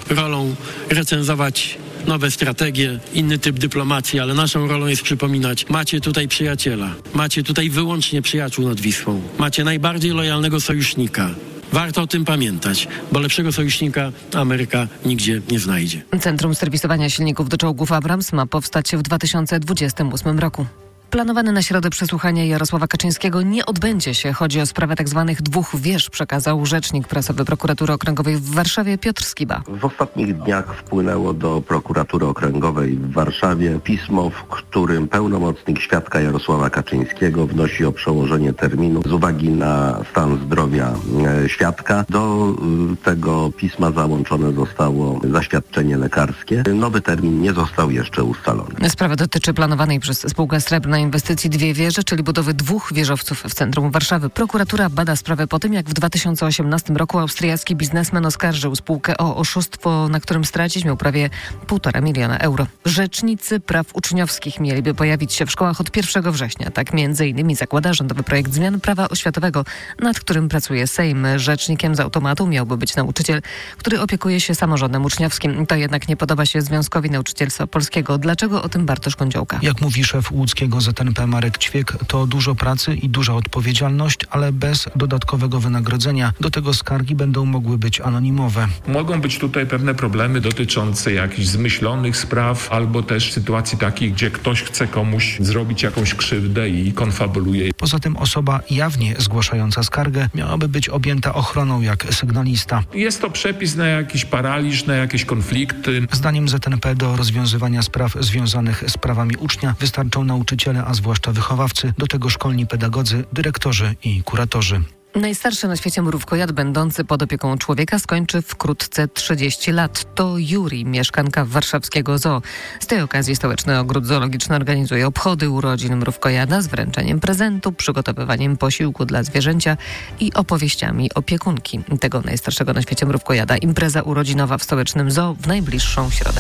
rolą recenzować nowe strategie, inny typ dyplomacji, ale naszą rolą jest przypominać, macie tutaj przyjaciela, macie tutaj wyłącznie przyjaciół nad Wisłą, macie najbardziej lojalnego sojusznika. Warto o tym pamiętać, bo lepszego sojusznika Ameryka nigdzie nie znajdzie. Centrum serwisowania silników do czołgów Abrams ma powstać w 2028 roku. Planowane na środę przesłuchanie Jarosława Kaczyńskiego nie odbędzie się. Chodzi o sprawę tzw. 2 wież, przekazał rzecznik prasowy Prokuratury Okręgowej w Warszawie Piotr Skiba. W ostatnich dniach wpłynęło do Prokuratury Okręgowej w Warszawie pismo, w którym pełnomocnik świadka Jarosława Kaczyńskiego wnosi o przełożenie terminu z uwagi na stan zdrowia świadka. Do tego pisma załączone zostało zaświadczenie lekarskie. Nowy termin nie został jeszcze ustalony. Sprawa dotyczy planowanej przez spółkę Srebrna inwestycji 2 wieże, czyli budowy 2 wieżowców w centrum Warszawy. Prokuratura bada sprawę po tym, jak w 2018 roku austriacki biznesmen oskarżył spółkę o oszustwo, na którym stracić miał prawie 1,5 miliona euro. Rzecznicy praw uczniowskich mieliby pojawić się w szkołach od 1 września. Tak m.in. zakłada rządowy projekt zmian prawa oświatowego, nad którym pracuje Sejm. Rzecznikiem z automatu miałby być nauczyciel, który opiekuje się samorządem uczniowskim. To jednak nie podoba się Związkowi Nauczycielstwa Polskiego. Dlaczego? O tym Bartosz Kądziołka. Jak mówi szef łódzkiego ZNP Marek Ćwiek, to dużo pracy i duża odpowiedzialność, ale bez dodatkowego wynagrodzenia. Do tego skargi będą mogły być anonimowe. Mogą być tutaj pewne problemy dotyczące jakichś zmyślonych spraw albo też sytuacji takich, gdzie ktoś chce komuś zrobić jakąś krzywdę i konfabuluje. Poza tym osoba jawnie zgłaszająca skargę miałaby być objęta ochroną jak sygnalista. Jest to przepis na jakiś paraliż, na jakieś konflikty. Zdaniem ZNP do rozwiązywania spraw związanych z prawami ucznia wystarczą nauczyciele, a zwłaszcza wychowawcy, do tego szkolni pedagodzy, dyrektorzy i kuratorzy. Najstarszy na świecie mrówkojad będący pod opieką człowieka skończy wkrótce 30 lat. To Juri, mieszkanka warszawskiego zoo. Z tej okazji Stołeczny Ogród Zoologiczny organizuje obchody urodzin mrówkojada z wręczeniem prezentu, przygotowywaniem posiłku dla zwierzęcia i opowieściami opiekunki tego najstarszego na świecie mrówkojada. Impreza urodzinowa w Stołecznym Zoo w najbliższą środę.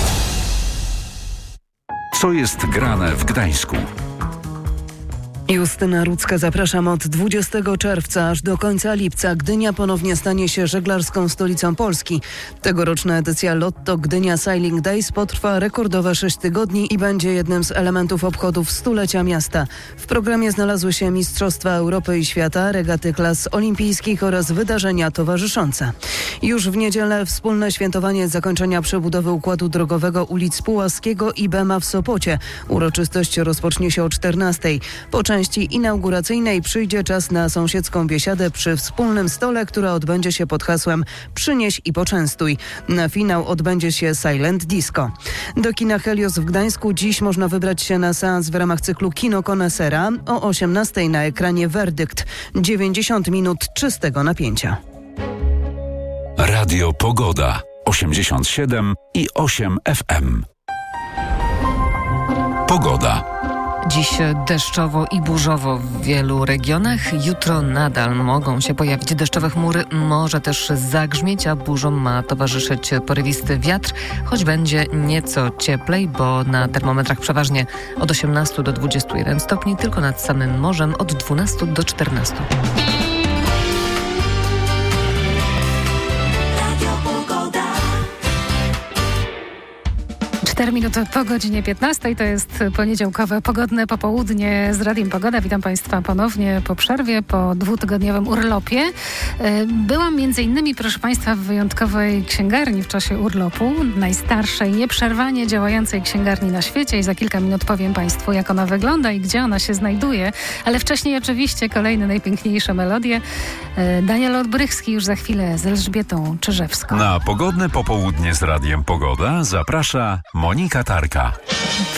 Co jest grane w Gdańsku? Justyna Rudzka, zapraszam. Od 20 czerwca aż do końca lipca Gdynia ponownie stanie się żeglarską stolicą Polski. Tegoroczna edycja Lotto Gdynia Sailing Days potrwa rekordowe 6 tygodni i będzie jednym z elementów obchodów stulecia miasta. W programie znalazły się Mistrzostwa Europy i Świata, regaty klas olimpijskich oraz wydarzenia towarzyszące. Już w niedzielę wspólne świętowanie zakończenia przebudowy układu drogowego ulic Pułaskiego i Bema w Sopocie. Uroczystość rozpocznie się o 14:00. Po części inauguracyjnej przyjdzie czas na sąsiedzką biesiadę przy wspólnym stole, która odbędzie się pod hasłem Przynieś i poczęstuj. Na finał odbędzie się Silent Disco. Do kina Helios w Gdańsku dziś można wybrać się na seans w ramach cyklu Kino Konesera. O 18:00 na ekranie Werdykt. 90 minut czystego napięcia. Radio Pogoda 87,8 FM. Pogoda. Dziś deszczowo i burzowo w wielu regionach. Jutro nadal mogą się pojawić deszczowe chmury. Może też zagrzmieć, a burzom ma towarzyszyć porywisty wiatr, choć będzie nieco cieplej, bo na termometrach przeważnie od 18 do 21 stopni, tylko nad samym morzem od 12 do 14. 4 minuty po godzinie 15. To jest poniedziałkowe pogodne popołudnie z Radiem Pogoda. Witam Państwa ponownie po przerwie, po 2-tygodniowym urlopie. Byłam między innymi, proszę Państwa, w wyjątkowej księgarni w czasie urlopu. Najstarszej, nieprzerwanie działającej księgarni na świecie i za kilka minut powiem Państwu, jak ona wygląda i gdzie ona się znajduje. Ale wcześniej oczywiście kolejne najpiękniejsze melodie. Daniel Olbrychski już za chwilę z Elżbietą Czyżewską. Na pogodne popołudnie z Radiem Pogoda zaprasza Monika Tarka.